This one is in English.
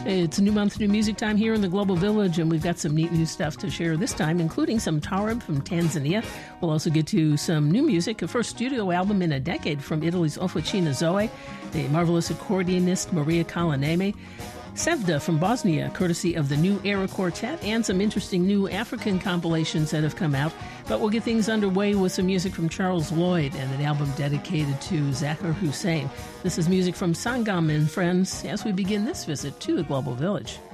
It's a new month, new music time here in the Global Village, and we've got some neat new stuff to share this time, including some taarab from Tanzania. We'll also get to some new music, a first studio album in a decade from Italy's Officina Zoe, the marvelous accordionist Maria Kalaneme, Sevda from Bosnia, courtesy of the New Era Quartet, and some interesting new African compilations that have come out. But we'll get things underway with some music from Charles Lloyd and an album dedicated to Zakir Hussain. This is music from Sangam and Friends as we begin this visit to the Global Village.